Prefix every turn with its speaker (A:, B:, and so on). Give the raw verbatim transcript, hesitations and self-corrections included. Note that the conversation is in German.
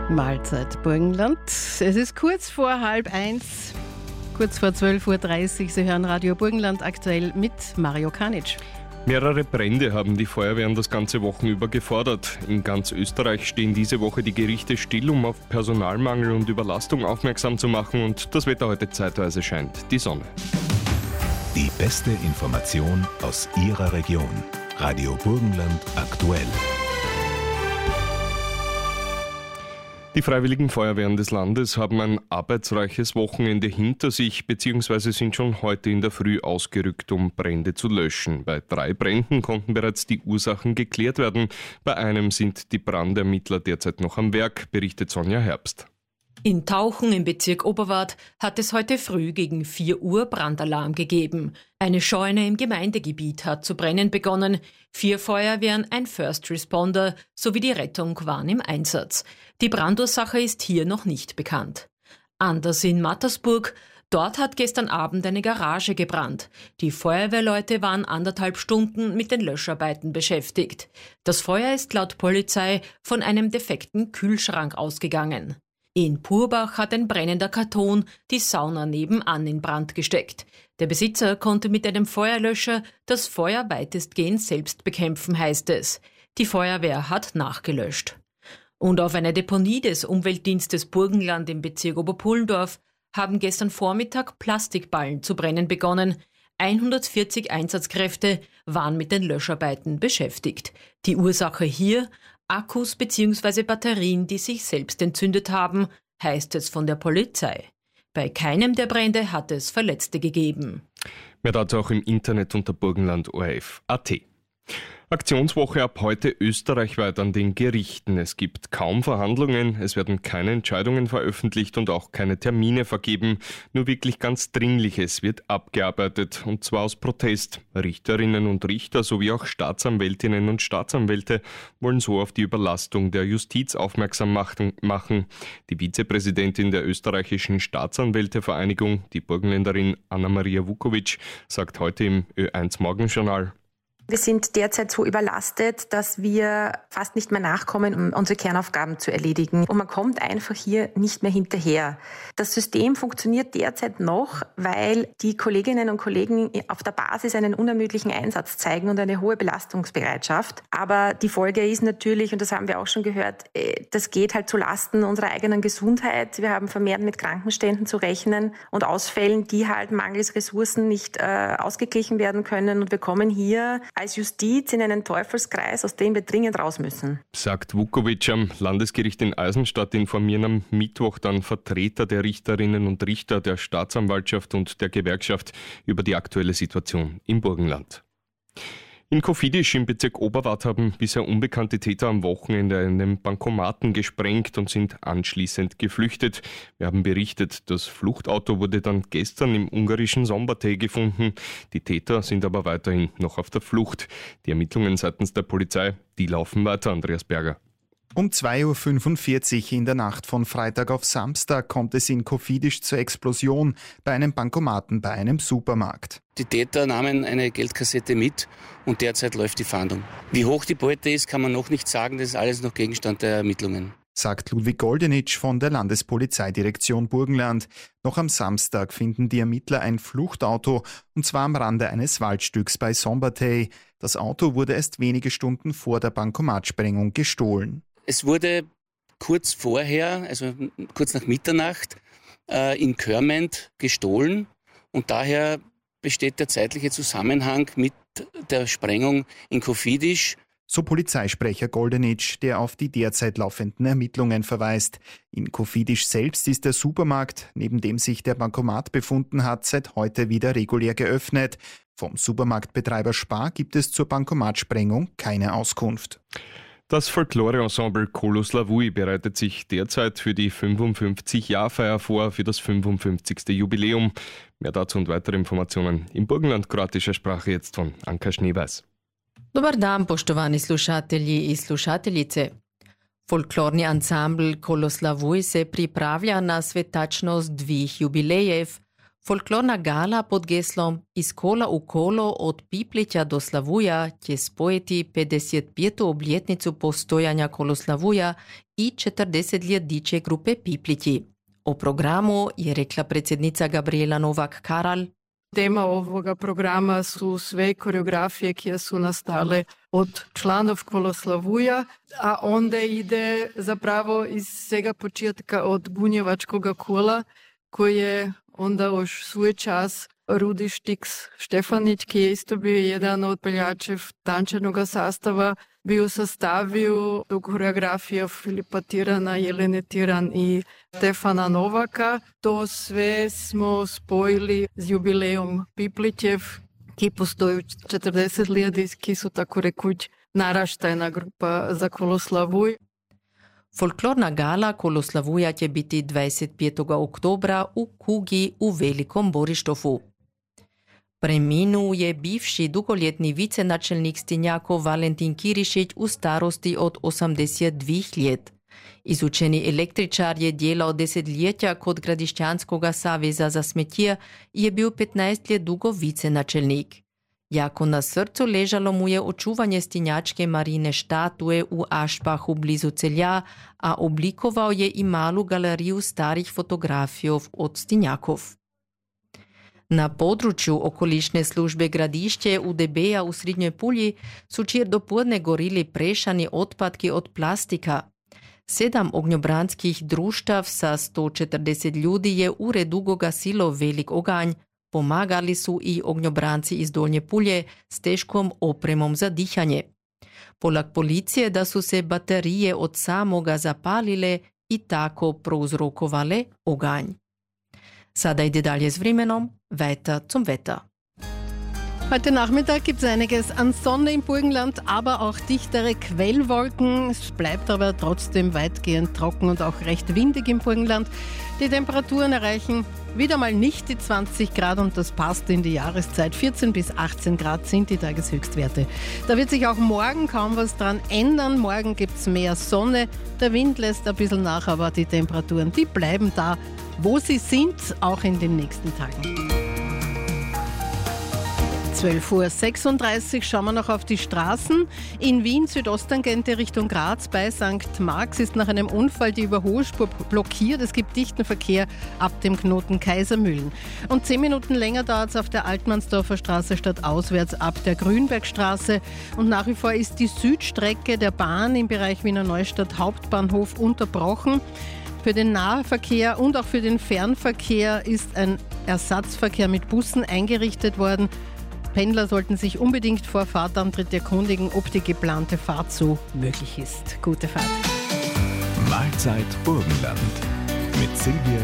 A: Mahlzeit Burgenland. Es ist kurz vor halb eins, kurz vor zwölf Uhr dreißig. Sie hören Radio Burgenland aktuell mit Mario Kanic.
B: Mehrere Brände haben die Feuerwehren das ganze Wochenüber gefordert. In ganz Österreich stehen diese Woche die Gerichte still, um auf Personalmangel und Überlastung aufmerksam zu machen, und das Wetter heute zeitweise scheint die Sonne.
C: Die beste Information aus Ihrer Region. Radio Burgenland aktuell.
B: Die Freiwilligen Feuerwehren des Landes haben ein arbeitsreiches Wochenende hinter sich bzw. sind schon heute in der Früh ausgerückt, um Brände zu löschen. Bei drei Bränden konnten bereits die Ursachen geklärt werden. Bei einem sind die Brandermittler derzeit noch am Werk, berichtet Sonja Herbst.
D: In Tauchen im Bezirk Oberwart hat es heute früh gegen vier Uhr Brandalarm gegeben. Eine Scheune im Gemeindegebiet hat zu brennen begonnen. Vier Feuerwehren, ein First Responder sowie die Rettung waren im Einsatz. Die Brandursache ist hier noch nicht bekannt. Anders in Mattersburg. Dort hat gestern Abend eine Garage gebrannt. Die Feuerwehrleute waren anderthalb Stunden mit den Löscharbeiten beschäftigt. Das Feuer ist laut Polizei von einem defekten Kühlschrank ausgegangen. In Purbach hat ein brennender Karton die Sauna nebenan in Brand gesteckt. Der Besitzer konnte mit einem Feuerlöscher das Feuer weitestgehend selbst bekämpfen, heißt es. Die Feuerwehr hat nachgelöscht. Und auf einer Deponie des Umweltdienstes Burgenland im Bezirk Oberpullendorf haben gestern Vormittag Plastikballen zu brennen begonnen. hundertvierzig Einsatzkräfte waren mit den Löscharbeiten beschäftigt. Die Ursache hier: Akkus bzw. Batterien, die sich selbst entzündet haben, heißt es von der Polizei. Bei keinem der Brände hat es Verletzte gegeben.
B: Mehr dazu auch im Internet unter burgenland punkt o r f punkt a t. Aktionswoche ab heute österreichweit an den Gerichten. Es gibt kaum Verhandlungen, es werden keine Entscheidungen veröffentlicht und auch keine Termine vergeben. Nur wirklich ganz Dringliches wird abgearbeitet, und zwar aus Protest. Richterinnen und Richter sowie auch Staatsanwältinnen und Staatsanwälte wollen so auf die Überlastung der Justiz aufmerksam machen. Die Vizepräsidentin der österreichischen Staatsanwältevereinigung, die Burgenländerin Anna-Maria Vukovic, sagt heute im Ö eins Morgenjournal:
E: Wir sind derzeit so überlastet, dass wir fast nicht mehr nachkommen, um unsere Kernaufgaben zu erledigen. Und man kommt einfach hier nicht mehr hinterher. Das System funktioniert derzeit noch, weil die Kolleginnen und Kollegen auf der Basis einen unermüdlichen Einsatz zeigen und eine hohe Belastungsbereitschaft. Aber die Folge ist natürlich, und das haben wir auch schon gehört, das geht halt zu Lasten unserer eigenen Gesundheit. Wir haben vermehrt mit Krankenständen zu rechnen und Ausfällen, die halt mangels Ressourcen nicht äh, ausgeglichen werden können. Und wir kommen hier als Justiz in einen Teufelskreis, aus dem wir dringend raus müssen.
B: Sagt Vukovic. Am Landesgericht in Eisenstadt informieren am Mittwoch dann Vertreter der Richterinnen und Richter, der Staatsanwaltschaft und der Gewerkschaft über die aktuelle Situation im Burgenland. In Kofidis im Bezirk Oberwart haben bisher unbekannte Täter am Wochenende einen Bankomaten gesprengt und sind anschließend geflüchtet. Wir haben berichtet, das Fluchtauto wurde dann gestern im ungarischen Szombathely gefunden. Die Täter sind aber weiterhin noch auf der Flucht. Die Ermittlungen seitens der Polizei, die laufen weiter. Andreas Berger.
F: Um zwei Uhr fünfundvierzig in der Nacht von Freitag auf Samstag kommt es in Kofidis zur Explosion bei einem Bankomaten bei einem Supermarkt.
G: Die Täter nahmen eine Geldkassette mit und derzeit läuft die Fahndung. Wie hoch die Beute ist, kann man noch nicht sagen. Das ist alles noch Gegenstand der Ermittlungen,
F: sagt Ludwig Goldenitsch von der Landespolizeidirektion Burgenland. Noch am Samstag finden die Ermittler ein Fluchtauto, und zwar am Rande eines Waldstücks bei Szombathely. Das Auto wurde erst wenige Stunden vor der Bankomatsprengung gestohlen.
G: Es wurde kurz vorher, also kurz nach Mitternacht, äh, in Körment gestohlen, und daher besteht der zeitliche Zusammenhang mit der Sprengung in Kofidis.
F: So Polizeisprecher Goldenitsch, der auf die derzeit laufenden Ermittlungen verweist. In Kofidis selbst ist der Supermarkt, neben dem sich der Bankomat befunden hat, seit heute wieder regulär geöffnet. Vom Supermarktbetreiber Spar gibt es zur Bankomatsprengung keine Auskunft.
B: Das Folklore-Ensemble Koloslavui bereitet sich derzeit für die fünfundfünfzig-Jahr-Feier vor, für das fünfundfünfzigste Jubiläum. Mehr dazu und weitere Informationen im Burgenland kroatischer Sprache jetzt von Anka Schneeweiß.
A: Dobar dan, poštovani slušatelji i slušateljice. Folklorni ansambl Koloslavui se pripravlja na svetačnost dvih jubilejev.
D: Folklorna gala pod geslom Iz kola u kolo od Piplića do Slavuja će spojiti pedeset petu obljetnicu postojanja Koloslavuja i četrdeset let diče grupe Piplići. O programu je rekla predsjednica Gabriela Novak-Karal.
H: Tema ovoga programa su sve koreografije koje su nastale od članov Koloslavuja, a onda ide zapravo iz svega početka od bunjevačkoga kola, koji je onda još svoj čas Rudi Štiks Štefanić, ki je isto bio jedan od peljačev tančanog sastava, bio sastavio tu koreografiju Filipa Tirana, Jelene Tiran i Stefana Novaka. To sve smo spojili z jubilejom Piplićev, ki postoji četrdeset let, ki su tako rekuć naraštajna grupa za Koloslavuj.
D: Folklorna gala Koloslavuja će biti dvadeset petog oktobra u Kugi u Velikom Borištofu. Preminuo je bivši dugoljetni vicenačelnik Stinjakov Valentin Kirišić u starosti od osemdeset dve let. Izučeni električar je djelao desetljetja kod Gradišćanskoga saveza za smetje i je bio petnaest let dugo vicenačelnik. Jako na srcu ležalo mu je očuvanje stinjačke marine štatue u Ašpahu blizu Celja, a oblikovao je i malu galeriju starih fotografijov od Stinjakov. Na području okolišne službe Gradišće U D B-a u Srednjoj Pulji su čir dopodne gorili prešani otpadki od plastika. Sedam ognjobranskih društav sa sto četrdeset ljudi je ure dugo gasilo velik oganj. Pomagali su i ognjobranci iz Dolnje Pulje s teškom opremom za dihanje. Polag policije da su se baterije od samoga zapalile i tako prouzrokovale oganj. Sada ide dalje s vremenom, weiter zum Wetter.
A: Heute Nachmittag gibt es einiges an Sonne im Burgenland, aber auch dichtere Quellwolken. Es bleibt aber trotzdem weitgehend trocken und auch recht windig im Burgenland. Die Temperaturen erreichen wieder mal nicht die zwanzig Grad und das passt in die Jahreszeit. vierzehn bis achtzehn Grad sind die Tageshöchstwerte. Da wird sich auch morgen kaum was dran ändern. Morgen gibt es mehr Sonne, der Wind lässt ein bisschen nach, aber die Temperaturen, die bleiben da, wo sie sind, auch in den nächsten Tagen. zwölf Uhr sechsunddreißig, schauen wir noch auf die Straßen. In Wien Südosttangente Richtung Graz bei Sankt Marx ist nach einem Unfall die Überholspur blockiert. Es gibt dichten Verkehr ab dem Knoten Kaisermühlen. Und zehn Minuten länger dauert es auf der Altmannsdorfer Straße stadtauswärts ab der Grünbergstraße. Und nach wie vor ist die Südstrecke der Bahn im Bereich Wiener Neustadt Hauptbahnhof unterbrochen. Für den Nahverkehr und auch für den Fernverkehr ist ein Ersatzverkehr mit Bussen eingerichtet worden. Pendler sollten sich unbedingt vor Fahrtantritt erkundigen, ob die geplante Fahrt so möglich ist. Gute Fahrt.
C: Mahlzeit Burgenland mit Silvia